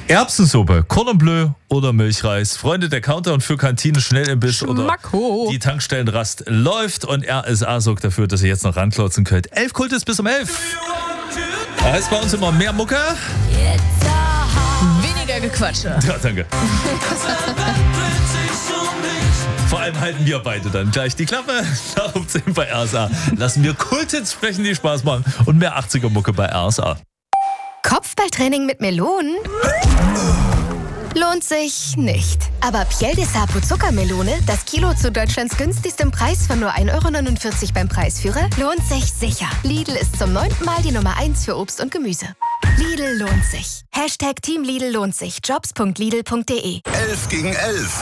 Erbsensuppe, Cordon Bleu oder Milchreis. Freunde, der Countdown für Kantine, Schnellimbiss oder die Tankstellenrast läuft und RSA sorgt dafür, dass ihr jetzt noch ranklotzen könnt. 11 Kultis bis um 11. Da heißt bei uns immer mehr Mucke. Weniger Gequatsche. Ja, danke. Vor allem halten wir beide dann gleich die Klappe. Nach um 10 bei RSA. Lassen wir Kulthits sprechen, die Spaß machen. Und mehr 80er-Mucke bei RSA. Kopfballtraining mit Melonen? Lohnt sich nicht. Aber Piel de Sapo Zuckermelone, das Kilo zu Deutschlands günstigstem Preis von nur 1,49 € beim Preisführer, lohnt sich sicher. Lidl ist zum 9. Mal die Nummer 1 für Obst und Gemüse. Lidl lohnt sich. Team Lidl lohnt sich. Jobs.lidl.de 11 gegen 11.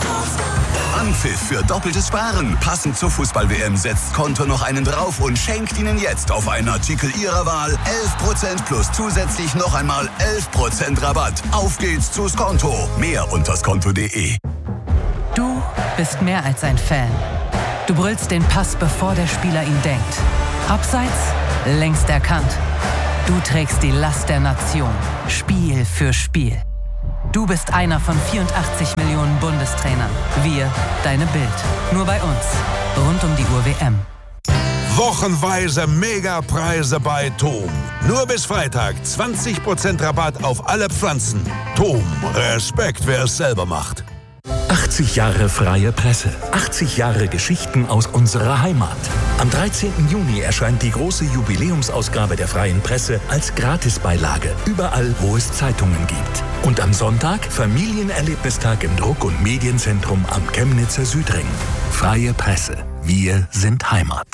Anpfiff für doppeltes Sparen. Passend zur Fußball-WM setzt Konto noch einen drauf und schenkt Ihnen jetzt auf einen Artikel Ihrer Wahl 11% plus zusätzlich noch einmal 11% Rabatt. Auf geht's zu Skonto. Mehr unter skonto.de. Du bist mehr als ein Fan. Du brüllst den Pass, bevor der Spieler ihn denkt. Abseits, längst erkannt. Du trägst die Last der Nation. Spiel für Spiel. Du bist einer von 84 Millionen Bundestrainern. Wir, deine Bild. Nur bei uns. Rund um die Uhr WM. Wochenweise Megapreise bei TOM. Nur bis Freitag 20% Rabatt auf alle Pflanzen. TOM, Respekt, wer es selber macht. 80 Jahre freie Presse. 80 Jahre Geschichten aus unserer Heimat. Am 13. Juni erscheint die große Jubiläumsausgabe der Freien Presse als Gratisbeilage. Überall, wo es Zeitungen gibt. Und am Sonntag Familienerlebnistag im Druck- und Medienzentrum am Chemnitzer Südring. Freie Presse. Wir sind Heimat.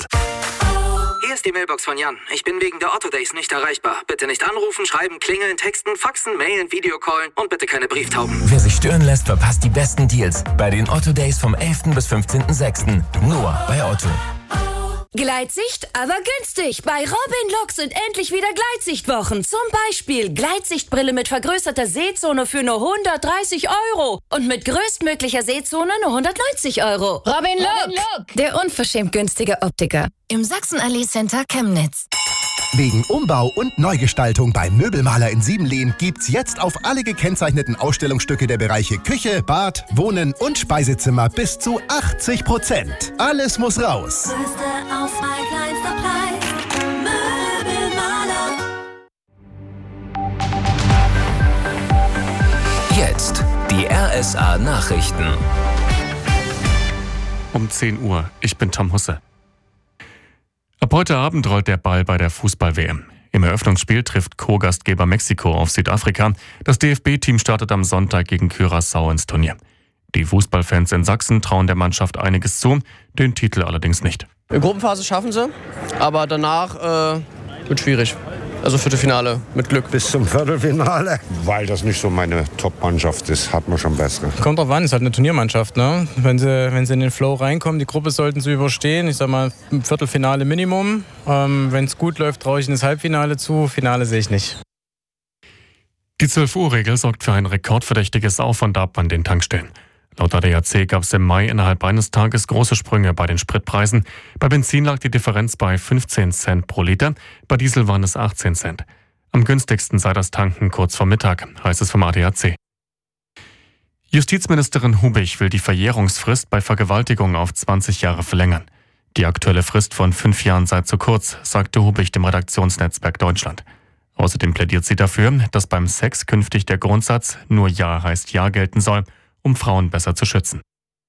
Hier ist die Mailbox von Jan. Ich bin wegen der Otto Days nicht erreichbar. Bitte nicht anrufen, schreiben, klingeln, texten, faxen, mailen, Videocallen und bitte keine Brieftauben. Wer sich stören lässt, verpasst die besten Deals bei den Otto Days vom 11. bis 15.06. Nur bei Otto. Gleitsicht, aber günstig. Bei Robin Lux sind endlich wieder Gleitsichtwochen. Zum Beispiel Gleitsichtbrille mit vergrößerter Sehzone für nur 130 € und mit größtmöglicher Sehzone nur 190 €. Robin Look, der unverschämt günstige Optiker. Im Sachsenallee Center Chemnitz. Wegen Umbau und Neugestaltung beim Möbelmaler in Siebenlehn gibt's jetzt auf alle gekennzeichneten Ausstellungsstücke der Bereiche Küche, Bad, Wohnen und Speisezimmer bis zu 80%. Alles muss raus. Jetzt die RSA Nachrichten. Um 10 Uhr. Ich bin Tom Husse. Ab heute Abend rollt der Ball bei der Fußball-WM. Im Eröffnungsspiel trifft Co-Gastgeber Mexiko auf Südafrika. Das DFB-Team startet am Sonntag gegen Curaçao ins Turnier. Die Fußballfans in Sachsen trauen der Mannschaft einiges zu, den Titel allerdings nicht. In Gruppenphase schaffen sie, aber danach wird schwierig. Also Viertelfinale mit Glück. Bis zum Viertelfinale. Weil das nicht so meine Top-Mannschaft ist, hat man schon bessere. Kommt drauf an, ist halt eine Turniermannschaft, ne? Wenn sie in den Flow reinkommen, die Gruppe sollten sie überstehen. Ich sag mal, ein Viertelfinale Minimum. Wenn es gut läuft, traue ich in das Halbfinale zu. Finale sehe ich nicht. Die 12-Uhr-Regel sorgt für ein rekordverdächtiges Auf und Ab an den Tankstellen. Laut ADAC gab es im Mai innerhalb eines Tages große Sprünge bei den Spritpreisen. Bei Benzin lag die Differenz bei 15 Cent pro Liter, bei Diesel waren es 18 Cent. Am günstigsten sei das Tanken kurz vor Mittag, heißt es vom ADAC. Justizministerin Hubich will die Verjährungsfrist bei Vergewaltigung auf 20 Jahre verlängern. Die aktuelle Frist von 5 Jahren sei zu kurz, sagte Hubich dem Redaktionsnetzwerk Deutschland. Außerdem plädiert sie dafür, dass beim Sex künftig der Grundsatz nur Ja heißt Ja gelten soll, um Frauen besser zu schützen.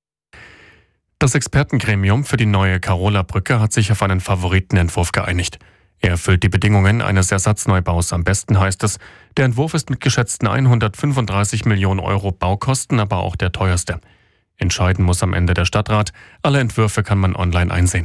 Das Expertengremium für die neue Karola-Brücke hat sich auf einen Favoritenentwurf geeinigt. Er erfüllt die Bedingungen eines Ersatzneubau's am besten, heißt es. Der Entwurf ist mit geschätzten 135 Millionen € Baukosten aber auch der teuerste. Entscheiden muss am Ende der Stadtrat. Alle Entwürfe kann man online einsehen.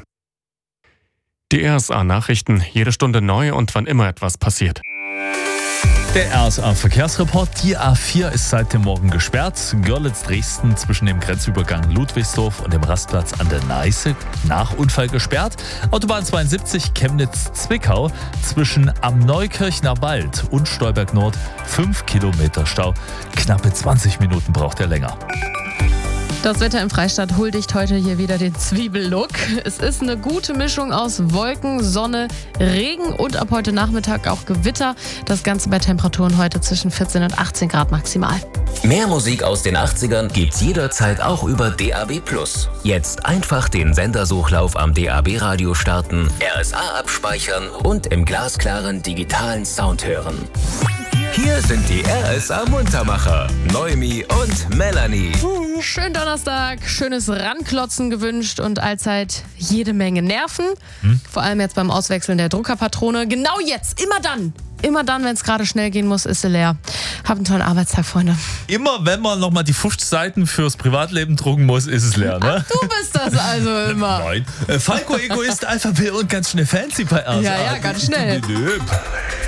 Die RSA-Nachrichten, jede Stunde neu und wann immer etwas passiert. Der RSA-Verkehrsreport. Die A4 ist seit dem Morgen gesperrt. Görlitz-Dresden zwischen dem Grenzübergang Ludwigsdorf und dem Rastplatz an der Neiße nach Unfall gesperrt. Autobahn 72 Chemnitz-Zwickau zwischen am Neukirchner Wald und Stolberg Nord 5 Kilometer Stau. Knappe 20 Minuten braucht er länger. Das Wetter im Freistaat huldigt heute hier wieder den Zwiebellook. Es ist eine gute Mischung aus Wolken, Sonne, Regen und ab heute Nachmittag auch Gewitter. Das Ganze bei Temperaturen heute zwischen 14 und 18 Grad maximal. Mehr Musik aus den 80ern gibt's jederzeit auch über DAB+. Jetzt einfach den Sendersuchlauf am DAB-Radio starten, RSA abspeichern und im glasklaren digitalen Sound hören. Hier sind die RSA-Muntermacher, Noemi und Melanie. Schönen Donnerstag, schönes Ranklotzen gewünscht und allzeit jede Menge Nerven. Vor allem jetzt beim Auswechseln der Druckerpatrone. Genau jetzt, immer dann, wenn es gerade schnell gehen muss, ist sie leer. Habt einen tollen Arbeitstag, Freunde. Immer wenn man nochmal die 50 Seiten fürs Privatleben drucken muss, ist es leer, ne? Ach, du bist das also immer. Nein. Falco Egoist, Alpha Bill und ganz schnell fancy bei RSA. Ja, ganz schnell.